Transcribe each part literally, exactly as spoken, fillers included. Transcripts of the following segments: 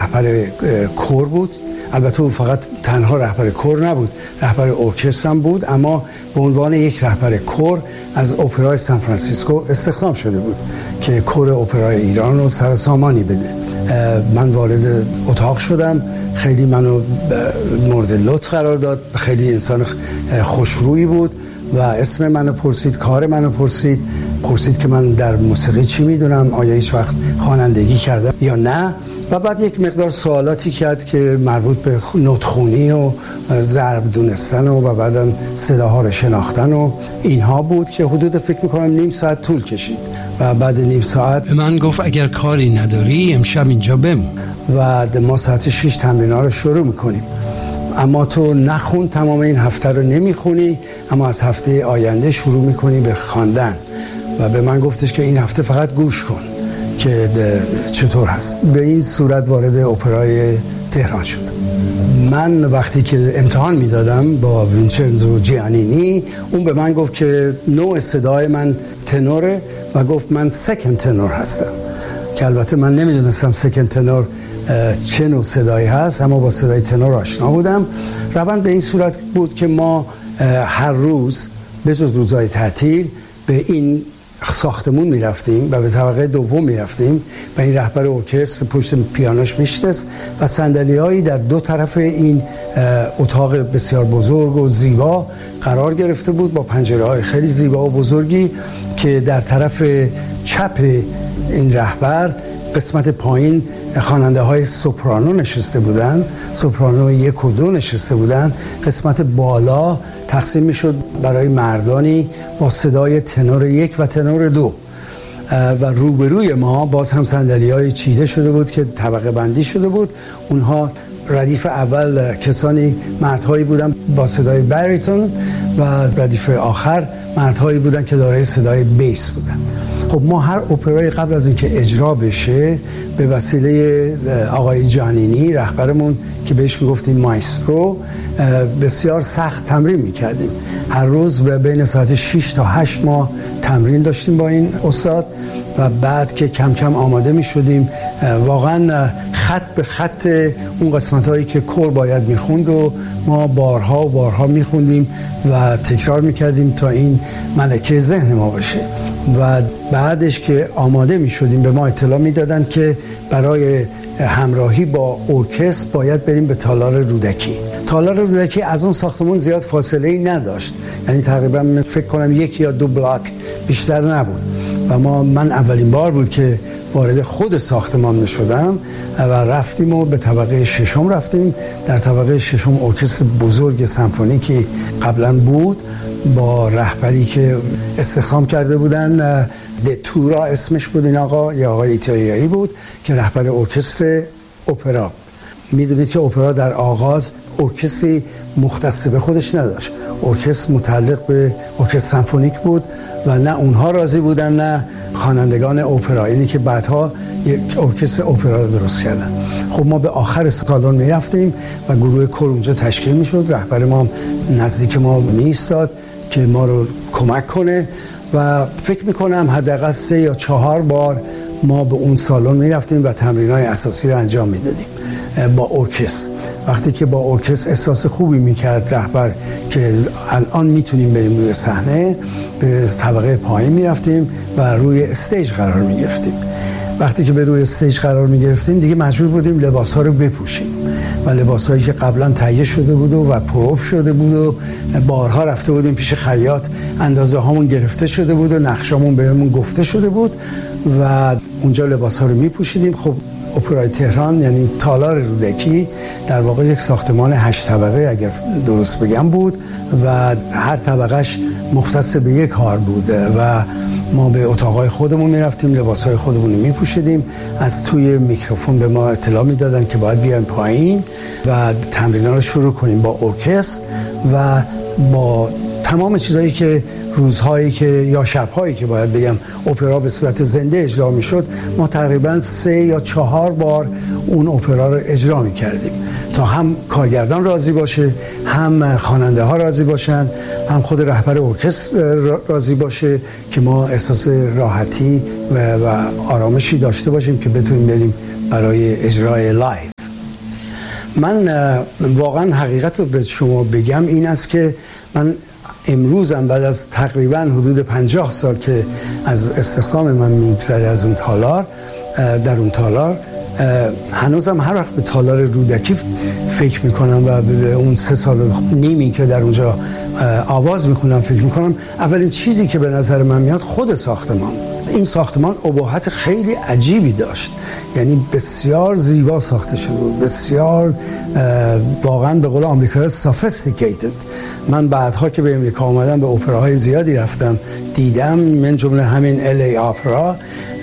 رهبر کور بود. البته او فقط تنها رهبر کور نبود، رهبر ارکستر هم بود، اما به عنوان یک رهبر کور از اپرای سان فرانسیسکو استخدام شده بود که کور اپرای ایران رو سر سامانی بده. من وارد اتاق شدم، خیلی منو مورد لطف قرار داد، خیلی انسان خوشرویی بود و اسم منو پرسید، کار منو پرسید، پرسید که من در موسیقی چی میدونم، آیا هیچ وقت خوانندگی کردم یا نه، و بعد یک مقدار سوالاتی کرد که مربوط به نطخونی و ضرب دونستن و, و بعدم صداها رو شناختن و اینها بود که حدود فکر میکنم نیم ساعت طول کشید و بعد نیم ساعت به من گفت اگر کاری نداری امشب اینجا بمون و ما ساعت شش تمرین‌ها رو شروع میکنیم، اما تو نخون، تمام این هفته رو نمیخونی، اما از هفته آینده شروع میکنی به خواندن. و به من گفتش که این هفته فقط گوش کن که چطور هست. به این صورت وارد اپرای تهران شد. من وقتی که امتحان میدادم با وینچنزو جیانینی، اون به من گفت که نوع صدای من تنوره و گفت من سکند تنور هستم، که البته من نمیدونستم سکند تنور چه نوع صدایی هست، اما با صدای تنور آشنا بودم. روند به این صورت بود که ما هر روز به جز روزهای تعطیل به این ساختمون میرفتیم و به طبقه دوم میرفتیم و این رهبر ارکستر پشت پیانوش میشنست و صندلی‌هایی در دو طرف این اتاق بسیار بزرگ و زیبا قرار گرفته بود با پنجره‌های خیلی زیبا و بزرگی که در طرف چپ این رهبر قسمت پایین خواننده های سوپرانو نشسته بودن، سوپرانو یک و دو نشسته بودن، قسمت بالا تقسیم میشد برای مردانی با صدای تنور یک و تنور دو و روبروی ما باز هم صندلی های چیده شده بود که طبقه بندی شده بود. اونها ردیف اول کسانی مردهایی بودن با صدای باریتون و ردیف آخر مردهایی بودن که دارای صدای بیس بودن. خب ما هر اپرای قبل از اینکه اجرا بشه به وسیله آقای جانینی رهبرمون که بهش میگفتیم مایسترو بسیار سخت تمرین میکردیم. هر روز به بین ساعت شش تا هشت ما تمرین داشتیم با این استاد و بعد که کم کم آماده میشدیم واقعا خط به خط اون قسمت هایی که کور باید میخوند و ما بارها و بارها میخوندیم و تکرار میکردیم تا این ملکه ذهن ما بشه. و بعدش که آماده میشدیم به ما اطلاع میدادن که برای همراهی با ارکستر باید بریم به تالار رودکی. تالار رودکی از اون ساختمون زیاد فاصله ای نداشت، یعنی تقریبا فکر کنم یک یا دو بلاک بیشتر نبود و ما من اولین بار بود که وارد خود ساختمان میشدم و رفتیم و به طبقه ششم رفتیم. در طبقه ششم ارکستر بزرگ سمفونیکی قبلا بود با رهبری که استخدام کرده بودن، دتورا اسمش بود این آقا، یا آقای ایتالیایی بود که رهبر ارکستر اپرا. میدونید که اپرا در آغاز ارکستری مختص به خودش نداشت، ارکستر متعلق به ارکستر سمفونیک بود و نه اونها راضی بودن نه خوانندگان اپرا، اینی که بعدها یک ارکستر اپرا رو درست کردن. خب ما به آخر سالن می رفتیم و گروه کور اونجا تشکیل می شد، رهبر ما نزدیک ما می ایستاد که ما رو کمک کنه و فکر می کنم حداقل سه یا چهار بار ما به اون سالن می رفتیم و تمرینای اساسی رو انجام می دادیم با ارکستر. وقتی که با ارکستر احساس خوبی میکرد رهبر که الان میتونیم بریم روی صحنه، به طبقه پایین میرفتیم و روی استیج قرار میگرفتیم. وقتی که به روی استیج قرار میگرفتیم دیگه مجبور بودیم لباسها رو بپوشیم و لباسهایی که قبلا تهیه شده بود و پروب شده بود و بارها رفته بودیم پیش خیاط، اندازه هامون گرفته شده بود و نقشامون بهمون گفته شده بود و اونجا لباسها رو میپوشیدیم. خب اپرای تهران یعنی تالار رودکی در واقع یک ساختمان هشت طبقه اگر درست بگم بود و هر طبقهش مختص به یک کار بود و ما به اتاقای خودمون میرفتیم، لباسهای خودمون رو میپوشیدیم، از توی میکروفون به ما اطلاع میدادن که باید بیایم پایین و تمرین‌ها رو شروع کنیم با ارکستر و با تمام چیزایی که روزهایی که یا شبهایی که باید بگم اپرا به صورت زنده اجرا میشد، ما تقریبا سه یا چهار بار اون اپرا رو اجرا میکردیم تا هم کارگردان راضی باشه، هم خواننده ها راضی باشن، هم خود رهبر ارکستر راضی باشه که ما احساس راحتی و, و آرامشی داشته باشیم که بتونیم بریم برای اجرای لایو. من واقعا حقیقت رو به شما بگم این است که من امروزم بعد از تقریبا حدود پنجاه سال که از استخدام من میگذره از اون تالار در اون تالار، هنوزم هر وقت به تالار رودکی فکر میکنم و به اون سه سال نیمی که در اونجا آواز میخونم فکر میکنم، اولین چیزی که به نظر من میاد خود ساختمان. این ساختمان اباحت خیلی عجیبی داشت، یعنی بسیار زیبا ساخته شده بود، بسیار واقعا به قول آمریکایی sophisticated. من بعدها که به امریکا اومدم به اپراهای زیادی رفتم دیدم، من جمله همین ال ای اپرا،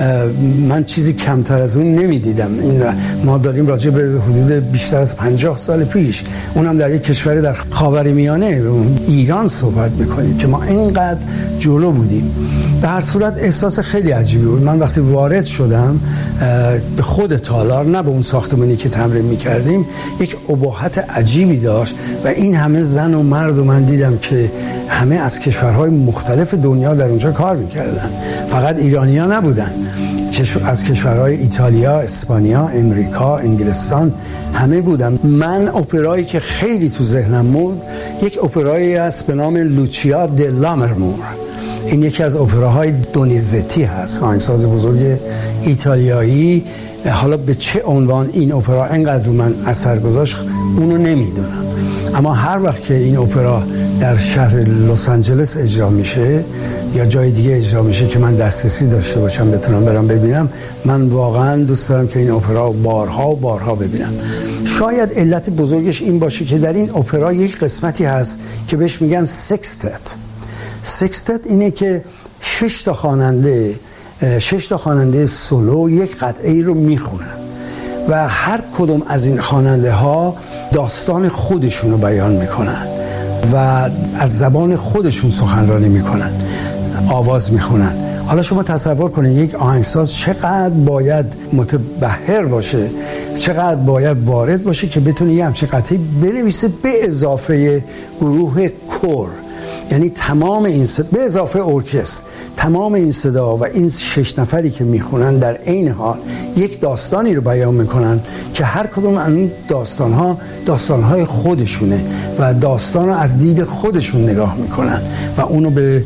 من چیزی کمتر از اون نمیدیدم. این ما داریم راجع به حدود بیشتر از پنجاه سال پیش، اونم در یک کشور در خاورمیانه ایران صحبت میکنیم که ما اینقدر جلو بودیم. به هر صورت احساس خیلی عجیبی بود. من وقتی وارد شدم به خود تالار، نه به اون ساختمانی که تمرین میکردیم، یک اباحت عجیبی داشت و این همه زن و مرد و من دیدم که همه از کشورهای مختلف دنیا در اونجا کار میکردن، فقط ایرانی‌ها نبودن، از کشورهای ایتالیا، اسپانیا، امریکا، انگلستان همه بودن. من اپرایی که خیلی تو ذهنم بود یک اپرایی است به نام لوچیا د لامرمور. این یکی از اپراهای دونیزتی هست، آهنگساز بزرگ ایتالیایی. حالا به چه عنوان این اپرا انقدر رو من اثر گذاشت اونو نمیدونم، اما هر وقت که این اپرا در شهر لس آنجلس اجرا میشه یا جای دیگه اجرا میشه که من دسترسی داشته باشم بتونم برام ببینم، من واقعا دوست دارم که این اپرا بارها و بارها ببینم. شاید علت بزرگش این باشه که در این اپرا یک قسمتی هست که بهش میگن سکستت. سکستت اینه که شش تا خواننده شش تا خواننده سولو یک قطعه رو میخونن و هر کدوم از این خواننده ها داستان خودشون رو بیان میکنن و از زبان خودشون سخنرانی میکنن، آواز میخونن. حالا شما تصور کنید یک آهنگساز چقدر باید متبحر باشه، چقدر باید وارد باشه که بتونه یه همچین قطعه بنویسه به اضافه گروه کور، یعنی تمام این صدا به اضافه ارکستر، تمام این صدا و این شش نفری که میخونن در عین حال یک داستانی رو بیان میکنن که هر کدوم از این داستانها داستانهای خودشونه و داستان رو از دید خودشون نگاه میکنن و اونو به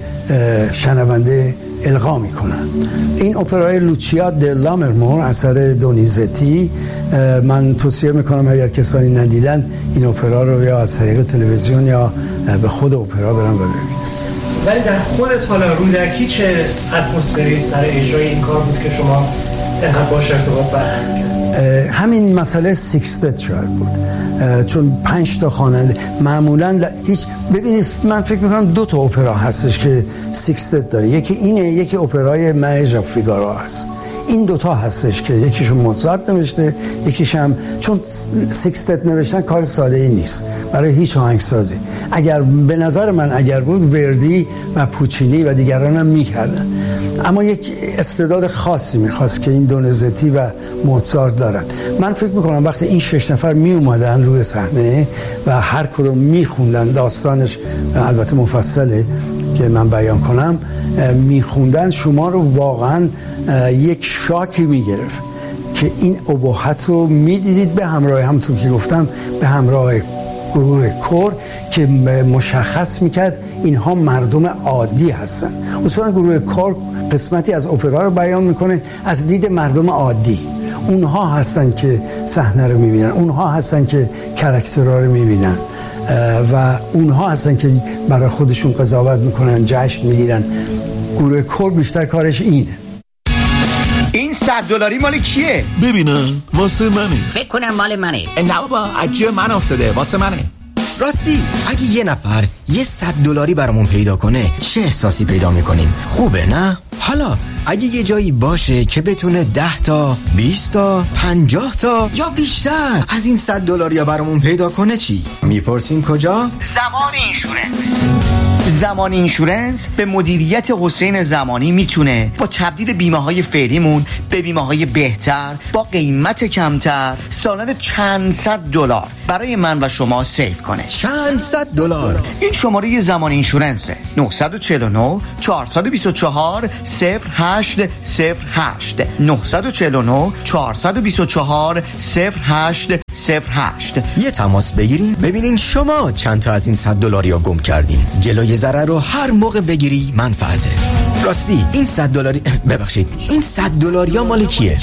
شنونده القا میکنن. این اپرای لوچیا د لامرمور اثر دونیزتی، من توصیه میکنم اگر کسانی ندیدن این اپرا رو یا از طریق تلویزیون یا به خود اپرا برن ببینن. ولی در خود تالار رودکی چه اتمسفری سر اجرای این کار بود که شما انقدر باش ارتباط برقرار کردید؟ همین مسئله سیکستت شاید بود، چون پنج تا خواننده معمولا هیچ. ببینید من فکر میکنم دو تا اپرا هستش که سیکستت داره، یکی اینه، یکی اپرای مرج اف فیگارو هست. این دوتا هستش که یکیشون موزارت نوشته، یکیش هم، چون سیکستت نوشتن کار ساده ای نیست برای هیچ آهنگسازی. اگر به نظر من اگر بود وردی و پوچینی و دیگران هم میکردن، اما یک استعداد خاصی میخواست که این دونیزتی و موزارت دارن. من فکر میکنم وقتی این شش نفر می اومدن روی صحنه و هر کدوم میخوندن داستانش، البته مفصله که من بیان کنم، میخوندن، شما رو واقعا یک شاکی میگرفت که این اباحت رو میدیدید به همراه، همونطور که گفتم، به همراه گروه کور که مشخص میکرد اینها مردم عادی هستن. اصولا گروه کور قسمتی از اپرا رو بیان میکنه از دید مردم عادی. اونها هستن که صحنه رو میبینن، اونها هستن که کاراکترها رو میبینن و اونها هستن که برای خودشون قضاوت میکنن، جشن میگیرن. گروه کور بیشتر کارش اینه. این صد دلاری مال کیه؟ ببینم واسه منه. فکر کنم مال منه. نه بابا عجیه من افتاده، واسه منه. راستی اگه یه نفر یه صد دلاری برامون پیدا کنه چه احساسی پیدا میکنیم؟ خوبه نه؟ حالا اگه یه جایی باشه که بتونه ده تا، بیست تا، پنجاه تا یا بیشتر از این صد دلاری برامون پیدا کنه چی؟ میپرسین کجا؟ زمان اینشورنس. زمان اینشورنس به مدیریت حسین زمانی میتونه با تبدیل بیمه های فعلیمون به بیمه های بهتر با قیمت کمتر سالانه چند صد دلار برای من و شما سیو کنه. چند صد دلار. این شماره زمان اینشورنسه: نه چهار نه چهار دو چهار صفر هشت صفر هشت نه چهار نه چهار دو چهار صفر هشت صفر هشت. یه تماس بگیرین ببینین شما چند تا از این صد دلاری رو گم کردین. جلوی ضرر رو هر موقع بگیری منفعته. راستی این صد دلاری ببخشید این صد دلاری ها مال کیه؟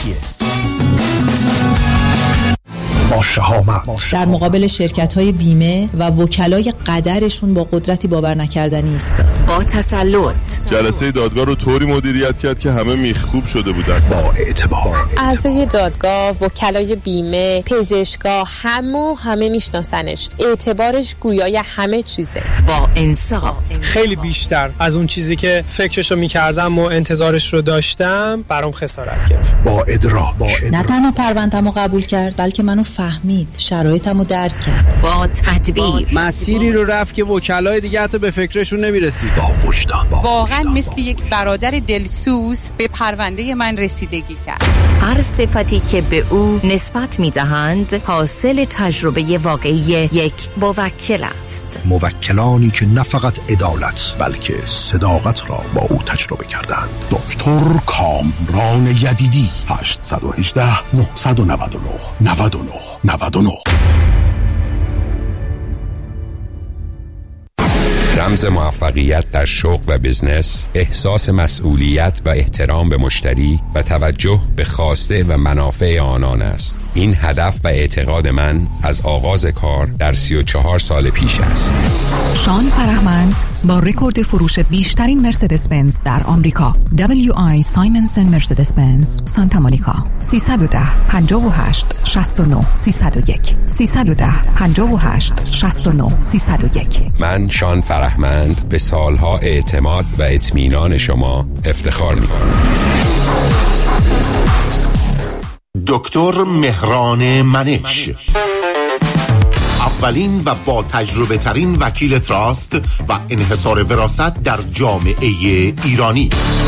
با شهامت در مقابل شرکت‌های بیمه و وکلای قدرشون با قدرتی باور نکردنی ایستاد. با تسلط جلسه دادگاه رو طوری مدیریت کرد که همه میخکوب شده بودن. با اعتبار اعضای دادگاه، وکلای بیمه، پزشکا، همو همه میشناسنش. اعتبارش گویای همه چیزه. با انصاف، خیلی بیشتر از اون چیزی که فکرشو میکردم و انتظارش رو داشتم برام خسارت گرفت. با ادراک، نه تنها پرونده‌مو قبول کرد بلکه منو فهمید، شرایطمو درک کرد. با تدبیر، مسیری رو رفت که وکلای دیگه حتی به فکرشون نمیرسید. با وجدان، واقعا مثل یک برادر دلسوز به پرونده من رسیدگی کرد. هر صفتی که به او نسبت میدهند حاصل تجربه واقعی یک موکل است. موکلانی که نه فقط عدالت بلکه صداقت را با او تجربه کردند. دکتر کامران یدیدی. هشت یک هشت نه نه نه نه نه نه نه. رمز موفقیت در شغل و بزنس احساس مسئولیت و احترام به مشتری و توجه به خواسته و منافع آنان است. این هدف و اعتقاد من از آغاز کار در سی و چهار سال پیش است. شان فرهمند با رکورد فروش بیشترین مرسدس بنز در آمریکا، دبلیو آی سایمنسن مرسدس بنز سانتا مونیکا. سیصد و ده پنجاه و هشت شصت و نه سیصد و یک سیصد و ده پنجاه و هشت شصت و نه سیصد و یک. من شان فرهمند به سالها اعتماد و اطمینان شما افتخار می‌کنم. دکتر مهران منش، اولین و با تجربه ترین وکیل تراست و انحصار وراثت در جامعه ایرانی.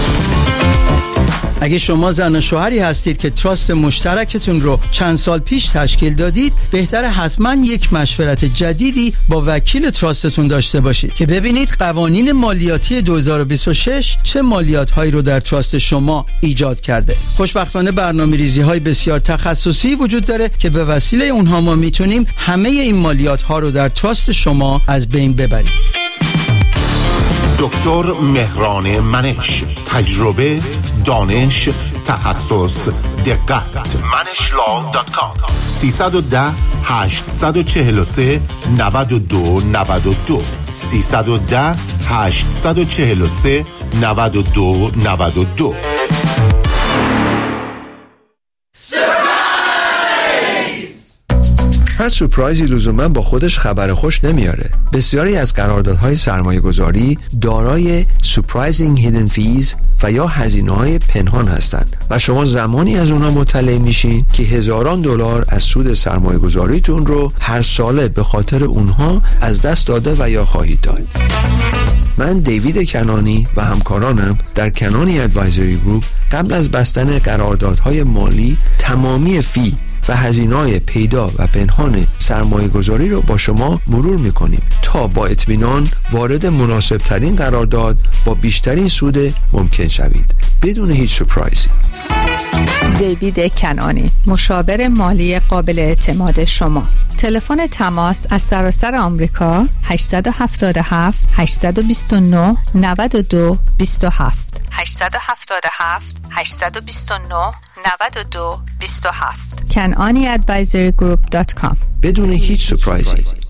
اگه شما زن و شوهری هستید که تراست مشترکتون رو چند سال پیش تشکیل دادید، بهتره حتما یک مشورت جدیدی با وکیل تراستتون داشته باشید که ببینید قوانین مالیاتی دو هزار و بیست و شش چه مالیات هایی رو در تراست شما ایجاد کرده. خوشبختانه برنامه‌ریزی های بسیار تخصصی وجود داره که به وسیله اونها ما میتونیم همه این مالیات ها رو در تراست شما از بین ببریم. دکتر مهران منش، تجربه، دانش، تخصص، دقت. منش لا دات کام. سیصد و ده هشتصد و چهل و سه نود و دو نود و دو سیصد و ده هشتصد و چهل و سه نود و دو نود و دو. هر سورپرایزی لزوما با خودش خبر خوش نمیاره. بسیاری از قراردادهای سرمایه گذاری دارای surprising hidden fees و یا هزینه‌های پنهان هستند و شما زمانی از اونها مطلع میشین که هزاران دلار از سود سرمایه گذاریتون رو هر ساله به خاطر اونها از دست داده و یا خواهید داد. من دیوید کنانی و همکارانم در کنانی ادوایزری گروپ قبل از بستن قراردادهای مالی تمامی فی و هزینه‌های پیدا و پنهان سرمایه گذاری رو با شما مرور میکنیم تا با اطمینان وارد مناسب ترین قرارداد با بیشترین سود ممکن شوید بدون هیچ سورپرایزی. دیوید کنانی، مشاور مالی قابل اعتماد شما. تلفن تماس از سراسر آمریکا هشت هفت هفت هشت دو نه نه دو دو هفت هشت هفت هفت هشت دو نه نه دو دو هفت کنانی ادوایزری گروپ دات کام. بدون هیچ سورپرایزی.